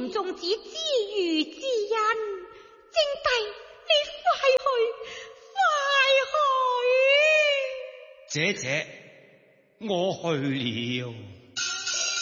敬宗子知遇之恩，正弟你快去，快去！ 姐姐，我去了。